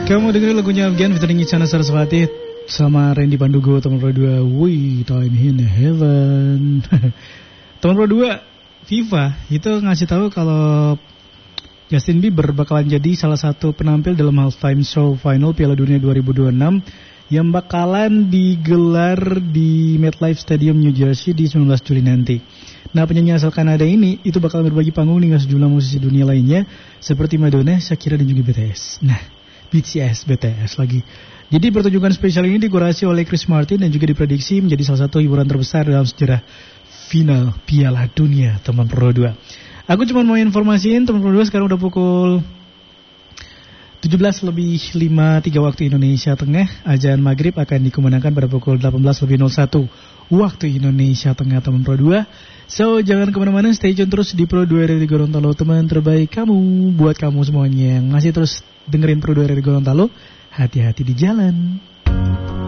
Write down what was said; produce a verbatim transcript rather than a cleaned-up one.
Kamu dengerin lagunya Afgan featuring Isyana Sarasvati sama Randy Pandugo, teman Pro dua. We time in heaven. Teman Pro dua, FIFA itu ngasih tahu kalau Justin Bieber bakalan jadi salah satu penampil dalam halftime show final Piala Dunia dua ribu dua puluh enam yang bakalan digelar di MetLife Stadium New Jersey di sembilan belas Juli nanti. Nah, penyanyi asal Kanada ini itu bakal berbagi panggung dengan sejumlah musisi dunia lainnya seperti Madonna, Shakira dan juga B T S. Nah, B T S, B T S lagi. Jadi pertunjukan spesial ini dikurasi oleh Chris Martin dan juga diprediksi menjadi salah satu hiburan terbesar dalam sejarah final Piala Dunia, teman Pro dua. Aku cuma mau informasiin teman Pro dua, sekarang udah pukul tujuh belas lebih lima puluh tiga waktu Indonesia Tengah. Azan maghrib akan dikumandangkan pada pukul delapan belas lebih nol satu waktu Indonesia Tengah, teman Pro dua. So, jangan kemana-mana, stay tune terus di Pro dua dari Gorontalo, teman terbaik kamu. Buat kamu semuanya yang masih terus dengerin Pro dua dari Gorontalo, hati-hati di jalan.